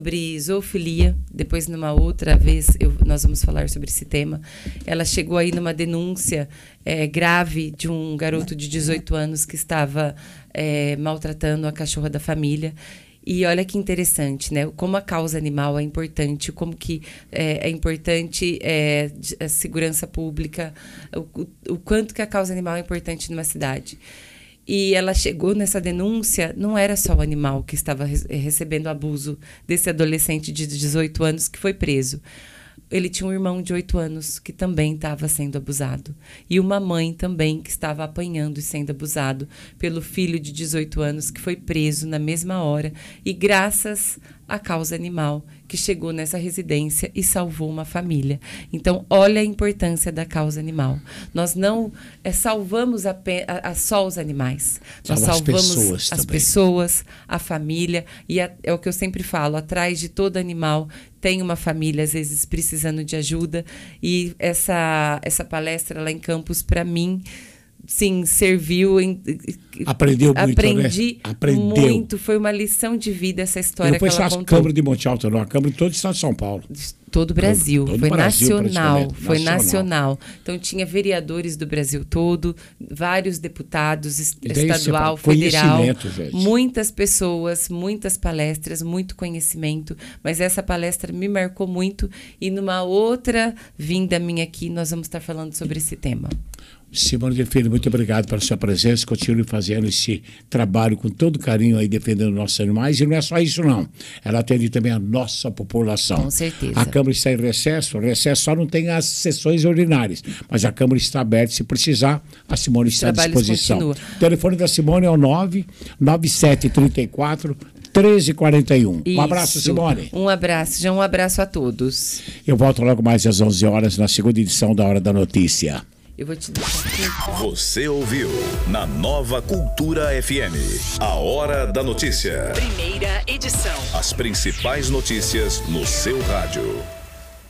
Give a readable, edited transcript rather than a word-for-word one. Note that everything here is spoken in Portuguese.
Sobre zoofilia, depois numa outra vez nós vamos falar sobre esse tema. Ela chegou aí numa denúncia grave de um garoto de 18 anos que estava maltratando a cachorra da família. E olha que interessante, né? Como a causa animal é importante, como que é importante a segurança pública, o quanto que a causa animal é importante numa cidade. E ela chegou nessa denúncia, não era só o animal que estava recebendo abuso desse adolescente de 18 anos que foi preso. Ele tinha um irmão de 8 anos que também estava sendo abusado. E uma mãe também que estava apanhando e sendo abusado pelo filho de 18 anos que foi preso na mesma hora. E graças à causa animal que chegou nessa residência e salvou uma família. Então, olha a importância da causa animal. Nós não salvamos só os animais. Nós salvamos as pessoas, a família. E é o que eu sempre falo, atrás de todo animal tem uma família, às vezes, precisando de ajuda. E essa palestra lá em Campos, para mim, sim, serviu. Aprendeu muito, Aprendi né? muito. Foi uma lição de vida essa história que ela contou. Depois a Câmara de Monte Alto, não. A Câmara de todo o estado de São Paulo. Todo o Brasil. Todo foi Brasil, nacional. Foi nacional. Então, tinha vereadores do Brasil todo, vários deputados, estadual, federal. Gente. Muitas pessoas, muitas palestras, muito conhecimento. Mas essa palestra me marcou muito. E numa outra vinda minha aqui, nós vamos estar falando sobre esse tema. Simone de Filho, muito obrigado pela sua presença. Continue fazendo esse trabalho com todo carinho aí, defendendo nossos animais. E não é só isso, não. Ela atende também a nossa população. Com certeza. A Câmara está em recesso. O recesso só não tem as sessões ordinárias. Mas a Câmara está aberta. Se precisar, a Simone está à disposição. Continua. O telefone da Simone é o 99734 1341. Um abraço, Simone. Um abraço, já um abraço a todos. Eu volto logo mais às 11 horas na segunda edição da Hora da Notícia. Eu vou te deixar aqui. Você ouviu na Nova Cultura FM, a Hora da Notícia. Primeira edição. As principais notícias no seu rádio.